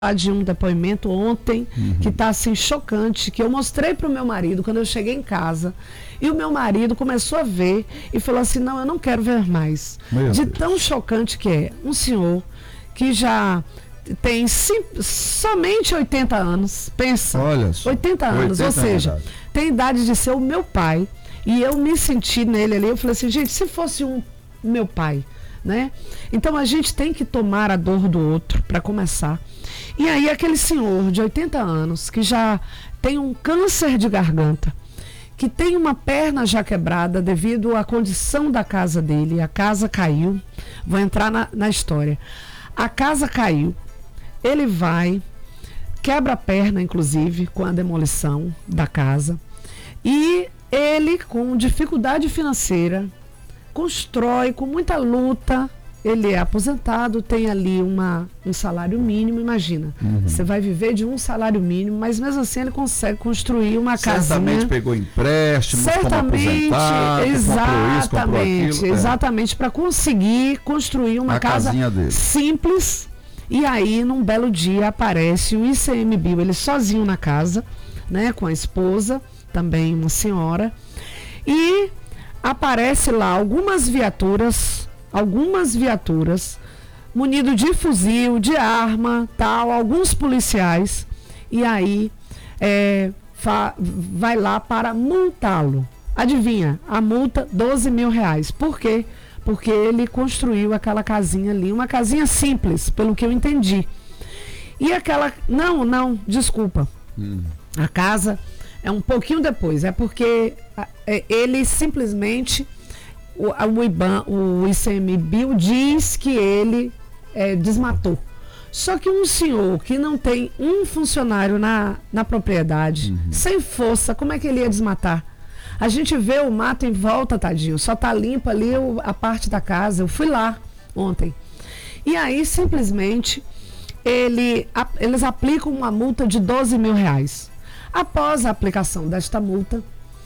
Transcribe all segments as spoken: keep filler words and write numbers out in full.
de um depoimento ontem, uhum. que está assim chocante, que eu mostrei para o meu marido quando eu cheguei em casa, e o meu marido começou a ver e falou assim, não, eu não quero ver mais. Meu de Deus. tão chocante que é. Um senhor que já tem sim, somente oitenta anos, pensa, Olha só, oitenta anos, oitenta ou seja, idade. tem idade de ser o meu pai, e eu me senti nele ali, eu falei assim, gente, se fosse um meu pai, né? Então a gente tem que tomar a dor do outro, para começar. E aí aquele senhor de oitenta anos, que já tem um câncer de garganta, que tem uma perna já quebrada devido à condição da casa dele, a casa caiu, vou entrar na, na história, a casa caiu, ele vai, quebra a perna inclusive com a demolição da casa, e ele com dificuldade financeira, constrói com muita luta. Ele é aposentado, tem ali uma, um salário mínimo, imagina. Uhum. Você vai viver de um salário mínimo, mas mesmo assim ele consegue construir uma casinha. Certamente pegou empréstimo, certamente, como aposentado, exatamente, comprou isso, comprou aquilo. Exatamente, é. para conseguir construir uma a casa simples. E aí, num belo dia, aparece o ICMBio, ele sozinho na casa, né, com a esposa, também uma senhora, e aparece lá algumas viaturas, algumas viaturas, munido de fuzil, de arma, tal, alguns policiais, e aí é, vai lá para multá-lo. Adivinha? A multa, doze mil reais. Por quê? Porque ele construiu aquela casinha ali, uma casinha simples, pelo que eu entendi. E aquela... Não, não, desculpa. Hum. A casa é um pouquinho depois, é porque é, ele simplesmente... O, o, IBAM, o ICMBio diz que ele é, desmatou. Só que um senhor que não tem um funcionário na, na propriedade, uhum. sem força, como é que ele ia desmatar? A gente vê o mato em volta, tadinho, só tá limpa ali o, a parte da casa. Eu fui lá ontem. E aí, simplesmente, ele, a, eles aplicam uma multa de doze mil reais. Após a aplicação desta multa,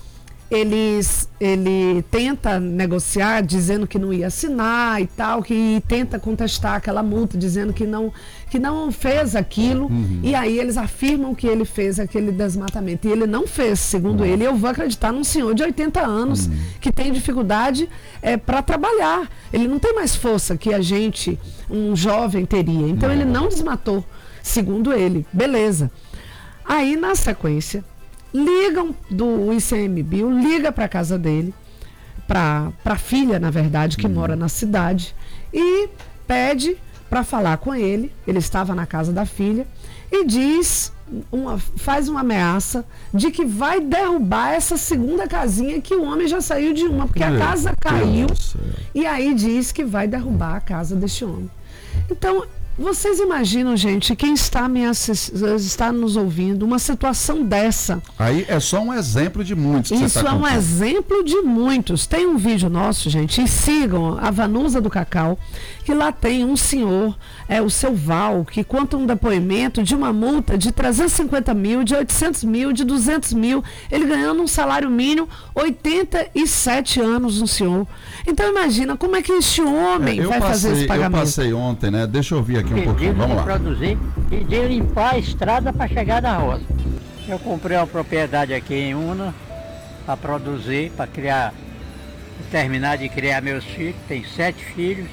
Eles, ele tenta negociar dizendo que não ia assinar e tal, que tenta contestar aquela multa dizendo que não, que não fez aquilo, uhum. e aí eles afirmam que ele fez aquele desmatamento, e ele não fez, segundo uhum. ele. Eu vou acreditar num senhor de oitenta anos, uhum. que tem dificuldade é, para trabalhar, ele não tem mais força que a gente, um jovem, teria, então uhum. ele não desmatou, segundo ele, beleza. Aí na sequência ligam do ICMBio, liga para a casa dele, para a filha, na verdade, que uhum. mora na cidade, e pede para falar com ele. Ele estava na casa da filha e diz, uma, faz uma ameaça de que vai derrubar essa segunda casinha, que o homem já saiu de uma, porque a casa caiu, e aí diz que vai derrubar a casa deste homem. Então, vocês imaginam, gente, quem está, me assist... está nos ouvindo, uma situação dessa? Aí é só um exemplo de muitos. Que Isso você tá é um contando. exemplo de muitos. Tem um vídeo nosso, gente, e sigam a Vanusa do Cacau, que lá tem um senhor, é o seu Val, que conta um depoimento de uma multa de trezentos e cinquenta mil, de oitocentos mil, de duzentos mil, ele ganhando um salário mínimo, oitenta e sete anos, um senhor. Então imagina como é que este homem é, vai passei, fazer esse pagamento. Eu passei ontem, né? Deixa eu ouvir aqui um pouquinho, vamos lá. Produzir e de limpar a estrada para chegar na roça. Eu comprei uma propriedade aqui em Una para produzir, para criar, terminar de criar meus filhos, tenho sete filhos,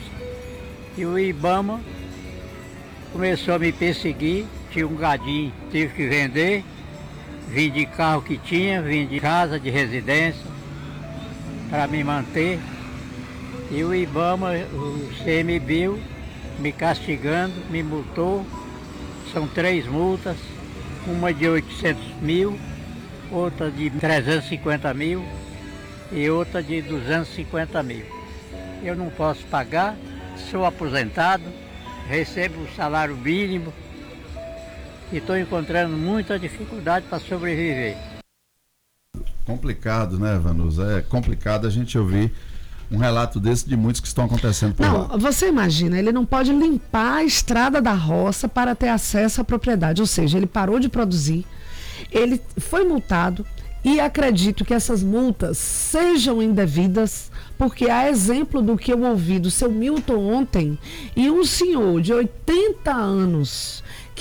e o IBAMA começou a me perseguir, tinha um gadinho, tive que vender, vim de carro que tinha, vim de casa, de residência, para me manter, e o IBAMA, o ICMBio, me castigando, me multou, são três multas, uma de oitocentos mil, outra de trezentos e cinquenta mil e outra de duzentos e cinquenta mil. Eu não posso pagar, sou aposentado, recebo o salário mínimo e estou encontrando muita dificuldade para sobreviver. Complicado, né, Vanusa? É complicado a gente ouvir um relato desse de muitos que estão acontecendo por Não, lá. você imagina, ele não pode limpar a estrada da roça para ter acesso à propriedade, ou seja, ele parou de produzir, ele foi multado, e acredito que essas multas sejam indevidas, porque a exemplo do que eu ouvi do seu Milton ontem, e um senhor de oitenta anos, que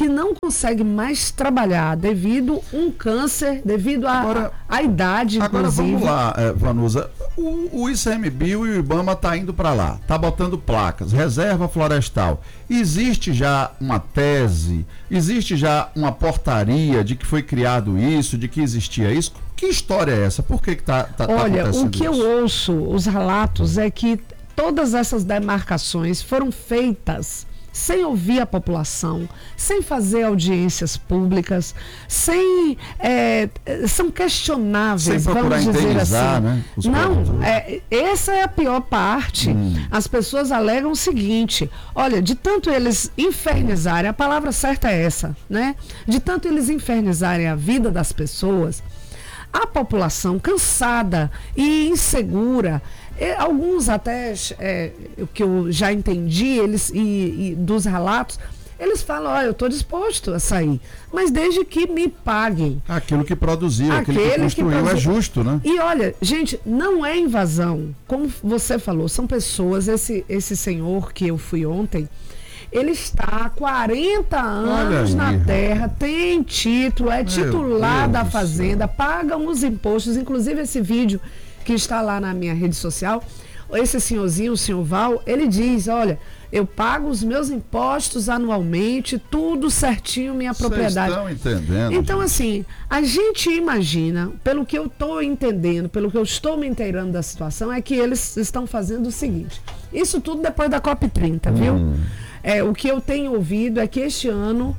que não consegue mais trabalhar devido a um câncer, devido à idade, agora inclusive. Vamos lá, é, Vanusa, o, o ICMBio e o IBAMA tá indo para lá, tá botando placas, reserva florestal. Existe já uma tese, existe já uma portaria de que foi criado isso, de que existia isso? Que história é essa? Por que que tá, tá, Olha, tá acontecendo o que isso? eu ouço, os relatos, é que todas essas demarcações foram feitas sem ouvir a população, sem fazer audiências públicas, sem é, são questionáveis, sem vamos dizer assim. Né, Não, é, essa é a pior parte. Hum. As pessoas alegam o seguinte: olha, de tanto eles infernizarem, a palavra certa é essa, né? De tanto eles infernizarem a vida das pessoas, a população cansada e insegura. Alguns até, é, o que eu já entendi, eles e, e dos relatos, eles falam, ó, eu estou disposto a sair, mas desde que me paguem. Aquilo que produziu, aquilo que construiu, que produziu, é justo, né? E olha, gente, não é invasão, como você falou, são pessoas, esse, esse senhor que eu fui ontem, ele está há quarenta anos na terra, tem título, é titular da fazenda, pagam os impostos, inclusive esse vídeo que está lá na minha rede social, esse senhorzinho, o senhor Val, ele diz, olha, eu pago os meus impostos anualmente, tudo certinho, minha propriedade. Vocês estão entendendo? Então, gente. assim, a gente imagina, pelo que eu estou entendendo, pelo que eu estou me inteirando da situação, é que eles estão fazendo o seguinte, isso tudo depois da COP trinta, viu? Hum. É, o que eu tenho ouvido é que este ano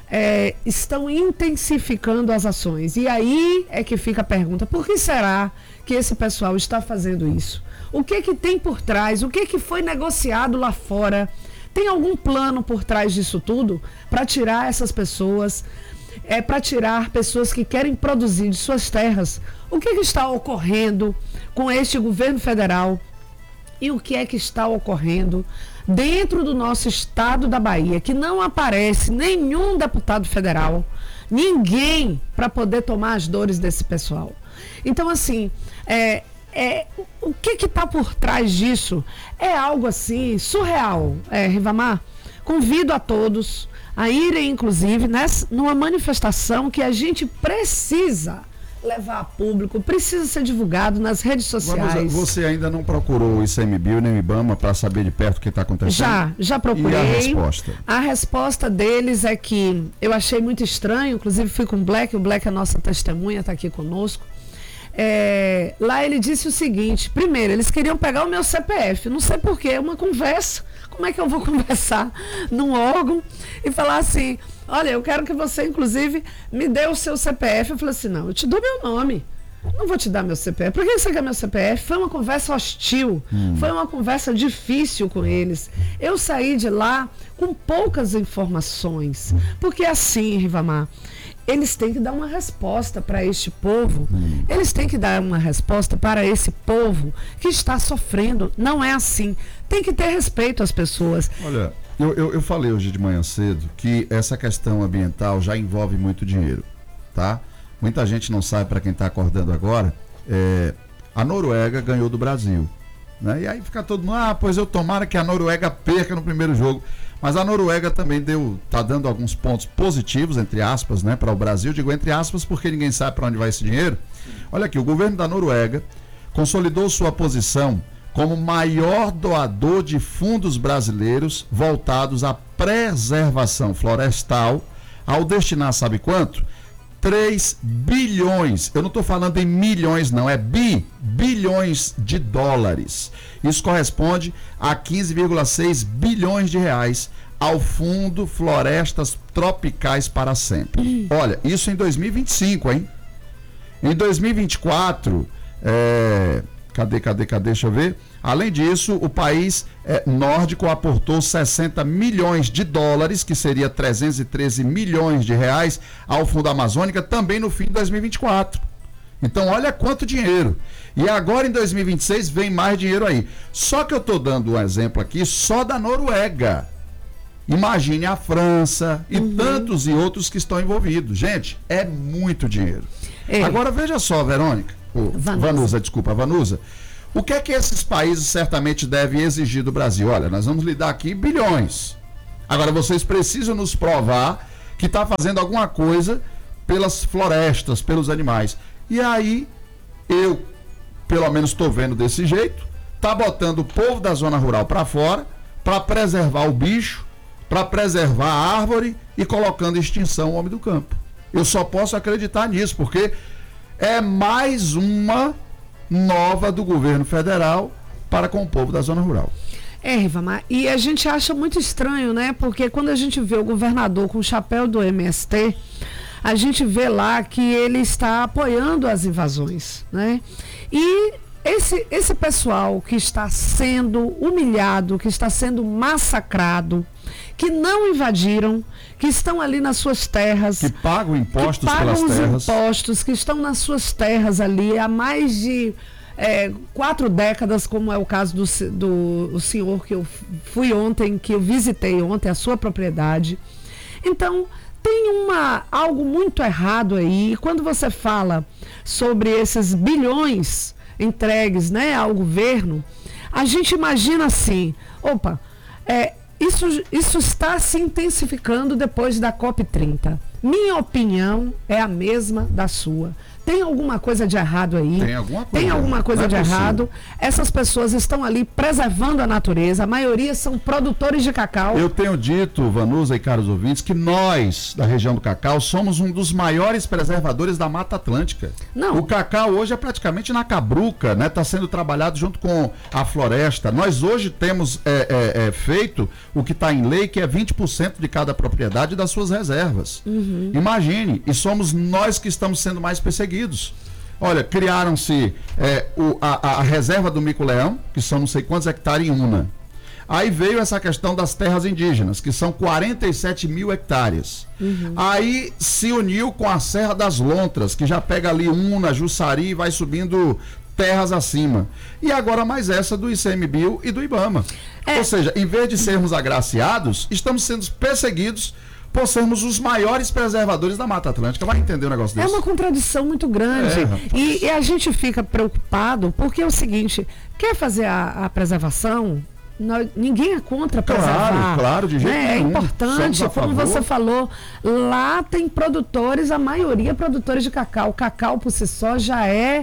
é, estão intensificando as ações. E aí é que fica a pergunta, por que será que esse pessoal está fazendo isso? O que que tem por trás? O que que foi negociado lá fora? Tem algum plano por trás disso tudo para tirar essas pessoas, é, para tirar pessoas que querem produzir de suas terras? O que que está ocorrendo com este governo federal? E o que é que está ocorrendo dentro do nosso estado da Bahia, que não aparece nenhum deputado federal, ninguém para poder tomar as dores desse pessoal? Então, assim, é, é, o que que está por trás disso? É algo assim surreal, é, Rivamar. Convido a todos a irem, inclusive, nessa, numa manifestação que a gente precisa levar a público, precisa ser divulgado nas redes sociais. Vamos, você ainda não procurou o ICMBio nem o IBAMA para saber de perto o que está acontecendo? Já, já procurei. E a resposta? A resposta deles é que eu achei muito estranho, inclusive fui com o Black, o Black é a nossa testemunha, está aqui conosco. É, lá ele disse o seguinte, primeiro, eles queriam pegar o meu C P F, não sei porquê, uma conversa, como é que eu vou conversar num órgão e falar assim, olha, eu quero que você, inclusive, me dê o seu C P F. Eu falei assim, não, eu te dou meu nome. Não vou te dar meu C P F. Por que você quer meu C P F? Foi uma conversa hostil. Hum. Foi uma conversa difícil com eles. Eu saí de lá com poucas informações. Porque assim, Rivamar, eles têm que dar uma resposta para este povo. Hum. Eles têm que dar uma resposta para esse povo que está sofrendo. Não é assim. Tem que ter respeito às pessoas. Olha... Eu, eu, eu falei hoje de manhã cedo que essa questão ambiental já envolve muito dinheiro, tá? Muita gente não sabe, para quem está acordando agora, é, a Noruega ganhou do Brasil, né? E aí fica todo mundo, ah, pois eu tomara que a Noruega perca no primeiro jogo. Mas a Noruega também deu, tá dando alguns pontos positivos, entre aspas, né, para o Brasil. Digo entre aspas porque ninguém sabe para onde vai esse dinheiro. Olha aqui, o governo da Noruega consolidou sua posição como maior doador de fundos brasileiros voltados à preservação florestal, ao destinar, sabe quanto? três bilhões, eu não estou falando em milhões não, é bi, bilhões de dólares. Isso corresponde a quinze vírgula seis bilhões de reais ao Fundo Florestas Tropicais para Sempre. Olha, isso em dois mil e vinte e cinco, hein? Em dois mil e vinte e quatro, é... Cadê, cadê, cadê? Deixa eu ver. Além disso, o país é, nórdico aportou sessenta milhões de dólares, que seria trezentos e treze milhões de reais, ao Fundo Amazônica, também no fim de dois mil e vinte e quatro. Então, olha quanto dinheiro. E agora, em dois mil e vinte e seis, vem mais dinheiro aí. Só que eu estou dando um exemplo aqui só da Noruega. Imagine a França e uhum. tantos e outros que estão envolvidos. Gente, é muito dinheiro. Ei. Agora, veja só, Verônica. Oh, Vanusa. Vanusa, desculpa, Vanusa. O que é que esses países certamente devem exigir do Brasil? Olha, nós vamos lhe dar aqui bilhões. Agora, vocês precisam nos provar que está fazendo alguma coisa pelas florestas, pelos animais. E aí, eu, pelo menos estou vendo desse jeito, tá botando o povo da zona rural para fora, para preservar o bicho, para preservar a árvore e colocando em extinção o homem do campo. Eu só posso acreditar nisso, porque é mais uma nova do governo federal para com o povo da zona rural. É, Rivamar, e a gente acha muito estranho, né? Porque quando a gente vê o governador com o chapéu do M S T, a gente vê lá que ele está apoiando as invasões, né? E esse, esse pessoal que está sendo humilhado, que está sendo massacrado, que não invadiram, que estão ali nas suas terras, que pagam impostos que pagam pelas os terras, impostos, que estão nas suas terras ali há mais de é, quatro décadas, como é o caso do, do o senhor que eu fui ontem, que eu visitei ontem, a sua propriedade. Então, tem uma, algo muito errado aí. E quando você fala sobre esses bilhões entregues, né, ao governo, a gente imagina assim, opa, é, isso, isso está se intensificando depois da COP trinta. Minha opinião é a mesma da sua. Tem alguma coisa de errado aí? Tem alguma coisa, Tem alguma coisa não é de possível. errado. Essas pessoas estão ali preservando a natureza. A maioria são produtores de cacau. Eu tenho dito, Vanusa e caros ouvintes, que nós, da região do cacau, somos um dos maiores preservadores da Mata Atlântica. Não. O cacau hoje é praticamente na cabruca, né? Está sendo trabalhado junto com a floresta. Nós hoje temos é, é, é, feito o que está em lei, que é vinte por cento de cada propriedade das suas reservas. Uhum. Imagine, e somos nós que estamos sendo mais perseguidos. Olha, criaram-se é, o, a, a reserva do mico-leão, que são não sei quantos hectares em Una. Aí veio essa questão das terras indígenas, que são quarenta e sete mil hectares. Uhum. Aí se uniu com a Serra das Lontras, que já pega ali Una, Jussari e vai subindo terras acima. E agora mais essa do ICMBio e do IBAMA. É. Ou seja, em vez de sermos agraciados, estamos sendo perseguidos por sermos os maiores preservadores da Mata Atlântica. Vai entender um negócio desse? É uma contradição muito grande. É, e, e a gente fica preocupado porque é o seguinte, quer fazer a, a preservação? Nós, ninguém é contra preservar. Claro, claro, de jeito né? nenhum. É importante, como você falou, lá tem produtores, a maioria produtores de cacau. O cacau por si só já é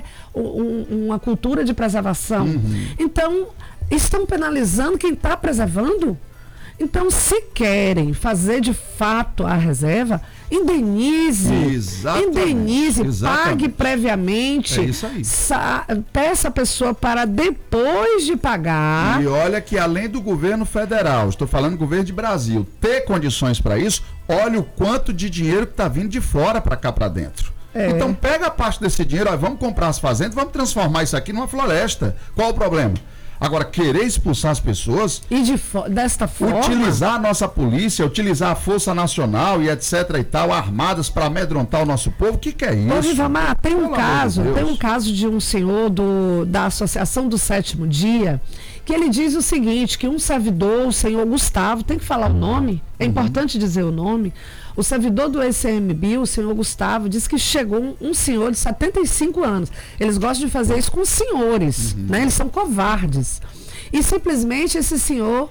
um, uma cultura de preservação. Uhum. Então, estão penalizando quem está preservando? Então, se querem fazer de fato a reserva, indenize, Exatamente. indenize, Exatamente. pague previamente, é isso aí. Sa- peça a pessoa para depois de pagar. E olha que além do governo federal, estou falando do governo de Brasil, ter condições para isso, olha o quanto de dinheiro que está vindo de fora para cá para dentro. É. Então pega a parte desse dinheiro, ó, vamos comprar as fazendas, vamos transformar isso aqui numa floresta. Qual o problema? Agora, querer expulsar as pessoas e de fo- desta forma utilizar a nossa polícia, utilizar a Força Nacional e etc e tal, armadas para amedrontar o nosso povo, o que, que é isso? Ô, Rivamar, tem um Pelo caso, amor de tem Deus. um caso de um senhor do, da Associação do Sétimo Dia, que ele diz o seguinte, que um servidor, o senhor Gustavo, tem que falar o nome, é uhum. importante dizer o nome, o servidor do I C M B, o senhor Gustavo, disse que chegou um, um senhor de setenta e cinco anos. Eles gostam de fazer isso com os senhores, uhum. né? Eles são covardes. E simplesmente esse senhor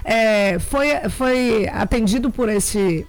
é, foi, foi atendido por esse,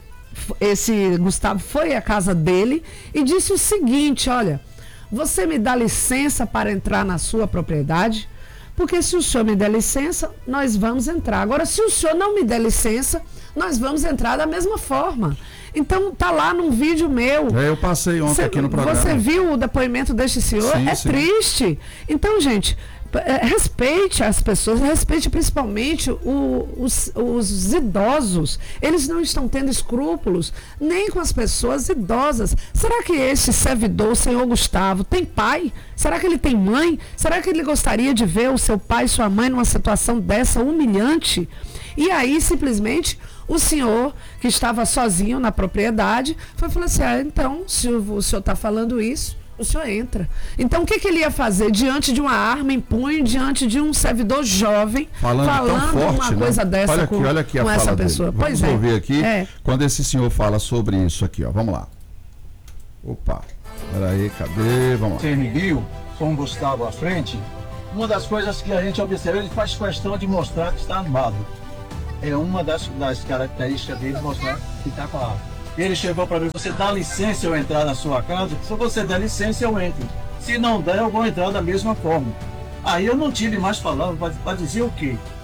esse Gustavo, foi à casa dele e disse o seguinte, olha, você me dá licença para entrar na sua propriedade? Porque se o senhor me der licença, nós vamos entrar. Agora, se o senhor não me der licença, nós vamos entrar da mesma forma. Então, tá lá num vídeo meu. É, eu passei ontem Cê, aqui no programa. Você viu o depoimento deste senhor? Sim, é sim. triste. Então, gente, respeite as pessoas, respeite principalmente o, os, os idosos. Eles não estão tendo escrúpulos nem com as pessoas idosas. Será que esse servidor, o senhor Gustavo, tem pai? Será que ele tem mãe? Será que ele gostaria de ver o seu pai e sua mãe numa situação dessa humilhante? E aí, simplesmente, o senhor, que estava sozinho na propriedade, foi falar assim, ah, então, se o senhor está falando isso, o senhor entra. Então, o que, que ele ia fazer diante de uma arma em punho, diante de um servidor jovem, falando, falando tão forte, uma coisa né? dessa olha com, aqui, olha aqui a com fala essa dele. pessoa? Vamos Pois é. ouvir aqui, é. quando esse senhor fala sobre isso aqui, ó. Vamos lá. Opa, peraí, cadê? Vamos lá. C M B, com o Gustavo à frente, uma das coisas que a gente observa, ele faz questão de mostrar que está armado. É uma das, das características dele mostrar que está com a arma. Ele chegou para mim, você dá licença eu entrar na sua casa? Se você der licença, eu entro. Se não der, eu vou entrar da mesma forma. Aí eu não tive mais palavras para dizer o quê?